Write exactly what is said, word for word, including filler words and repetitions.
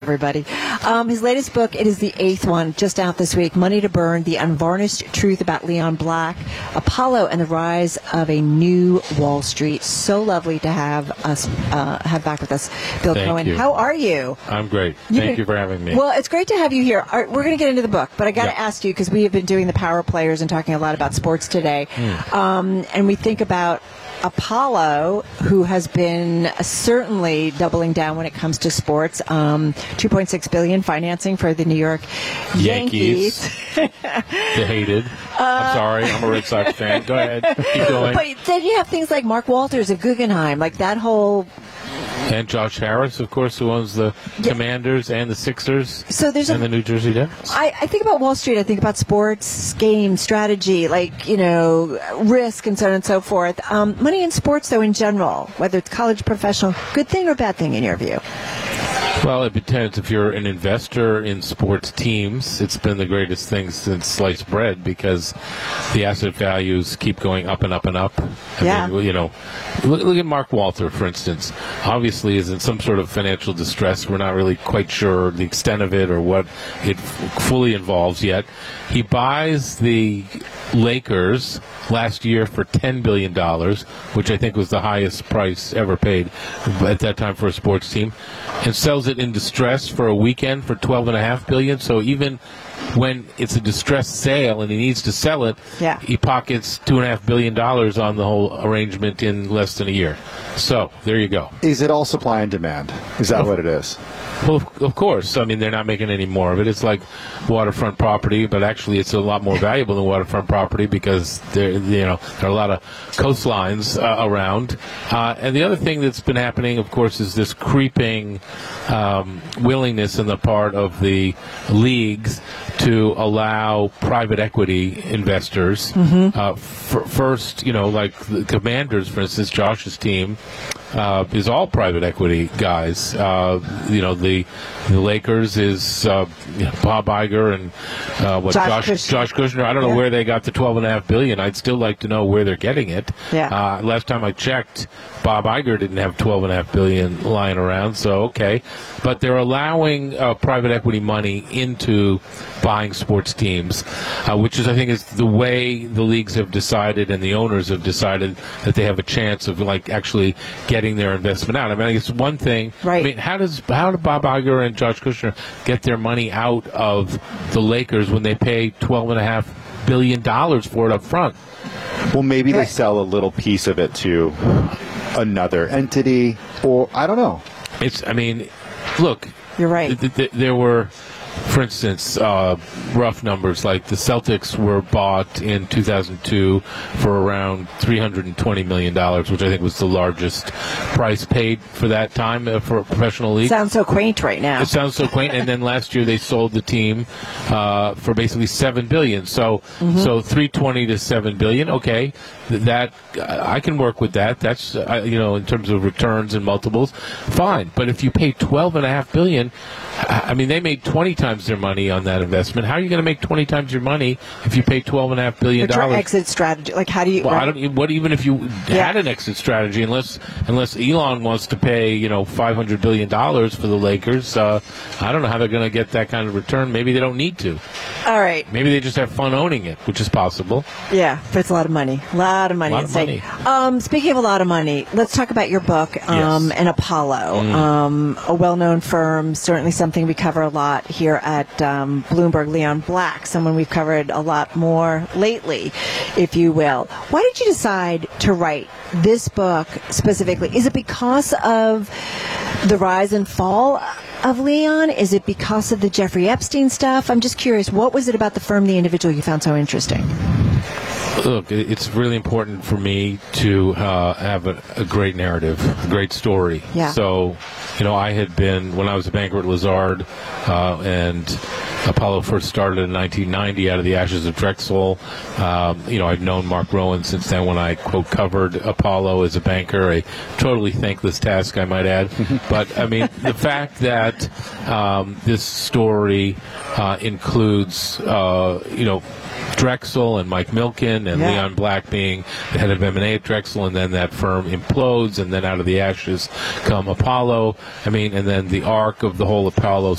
everybody. Um, his latest book, it is the eighth one, just out this week, Money to Burn, The Unvarnished Truth About Leon Black, Apollo, and the Rise of a New Wall Street. So lovely to have us uh, have back with us, Bill Thank Cohen. you. How are you? I'm great. You Thank can, you for having me. Well, it's great to have you here. All right, we're going to get into the book, but I got to Yeah. ask you, because we have been doing the Power Players and talking a lot about sports today, Mm. um, and we think about Apollo, who has been uh, certainly doubling down when it comes to sports. Um, two point six billion dollars financing for the New York Yankees. Yankees. The hated. I'm sorry. I'm a Red Sox fan. Go ahead. Keep going. But then you have things like Mark Walters of Guggenheim, like that whole. And Josh Harris, of course, who owns the Yeah. Commanders and the Sixers So there's and a. the New Jersey Devils. I, I think about Wall Street. I think about sports, game, strategy, like, you know, risk and so on and so forth. Um, money in sports, though, in general, whether it's college, professional, good thing or bad thing in your view? Well, it depends. If you're an investor in sports teams, it's been the greatest thing since sliced bread because the asset values keep going up and up and up. I Yeah. mean, you know, look, look at Mark Walter, for instance. Obviously, is in some sort of financial distress. We're not really quite sure the extent of it or what it f- fully involves yet. He buys the Lakers last year for ten billion dollars, which I think was the highest price ever paid at that time for a sports team, and sells it in distress for a weekend for twelve point five billion dollars. So even when it's a distressed sale and he needs to sell it, Yeah. he pockets two point five billion dollars on the whole arrangement in less than a year. So there you go. Is it all supply and demand? Is that what it is? Well, of, of course. I mean, they're not making any more of it. It's like waterfront property, but actually, it's a lot more valuable than waterfront property because there, you know, there are a lot of coastlines uh, around. Uh, and the other thing that's been happening, of course, is this creeping um, willingness on the part of the leagues to allow private equity investors. Mm-hmm. Uh, f- first, you know, like the Commanders, for instance, Josh's team. Uh, is all private equity guys. Uh, you know, the the Lakers is uh, you know, Bob Iger and uh, what Josh Josh Kushner. Josh Kushner. I don't know Yeah. where they got the twelve and a half billion. I'd still like to know where they're getting it. Yeah. Uh, last time I checked, Bob Iger didn't have twelve and a half billion lying around. So okay, but they're allowing uh, private equity money into buying sports teams, uh, which is I think is the way the leagues have decided and the owners have decided that they have a chance of like actually getting their investment out. I mean, it's one thing. Right. I mean, how does how do Bob Iger and Josh Kushner get their money out of the Lakers when they pay twelve and a half billion dollars for it up front? Well, maybe Right. they sell a little piece of it to another entity, or I don't know. It's. I mean, look. You're right. Th- th- there were, for instance, uh, rough numbers like the Celtics were bought in two thousand two for around three hundred twenty million dollars, which I think was the largest price paid for that time uh, for a professional league. Sounds so quaint right now. It sounds so quaint. And then last year they sold the team uh, for basically seven billion. So, Mm-hmm. so three twenty to seven billion. Okay, Th- that I can work with that. That's uh, you know in terms of returns and multiples, fine. But if you pay twelve and a half billion, I I mean they made twenty times their money on that investment. How are you going to make twenty times your money if you pay twelve and a half billion Your tra- dollars? exit strategy. Like, how do you. Well, right? I don't. What even if you Yeah. had an exit strategy, unless unless Elon wants to pay you know five hundred billion dollars for the Lakers, uh, I don't know how they're going to get that kind of return. Maybe they don't need to. All right. Maybe they just have fun owning it, which is possible. Yeah, but it's a lot of money. A lot of money. Lot at of stake. money. Um, speaking of a lot of money, let's talk about your book, um, Yes. and Apollo, Mm. um, a well-known firm, certainly something we cover a lot here at um, Bloomberg. Leon Black, someone we've covered a lot more lately, if you will. Why did you decide to write this book specifically? Is it because of the rise and fall of Leon? Is it because of the Jeffrey Epstein stuff? I'm just curious, what was it about the firm, the individual, you found so interesting? Look, it- it's really important for me to uh, have a, a great narrative, a great story. Yeah. So, you know, I had been, when I was a banker at Lazard, uh, and Apollo first started in nineteen ninety out of the ashes of Drexel. Um, you know, I'd known Mark Rowan since then when I, quote, covered Apollo as a banker, a totally thankless task, I might add. But, I mean, the fact that um, this story uh, includes, uh, you know, Drexel and Mike Milken and Yeah. Leon Black being the head of M and A at Drexel, and then that firm implodes, and then out of the ashes come Apollo. I mean, and then the arc of the whole Apollo